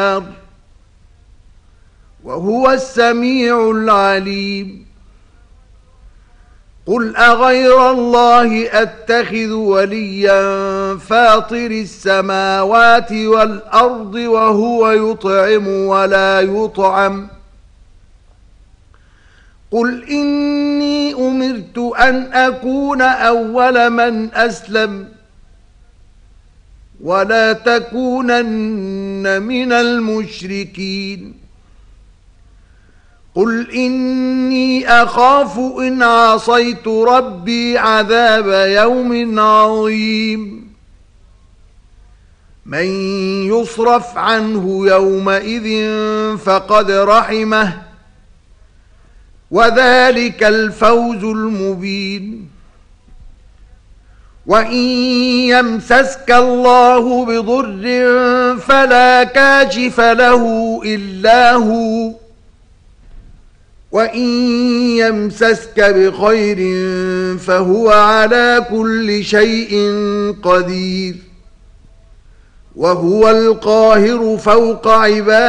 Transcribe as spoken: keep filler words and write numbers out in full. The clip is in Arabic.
وهو السميع العليم. قل أغير الله أتخذ وليا فاطر السماوات والأرض وهو يطعم ولا يطعم. قل إني أمرت أن أكون أول من أسلم ولا تكونن من المشركين. قل إني أخاف إن عصيت ربي عذاب يوم عظيم. من يصرف عنه يومئذ فقد رحمه وذلك الفوز المبين. وإن يمسسك الله بضر فلا كاشف له إلا هو وإن يمسسك بخير فهو على كل شيء قدير وهو القاهر فوق عباده.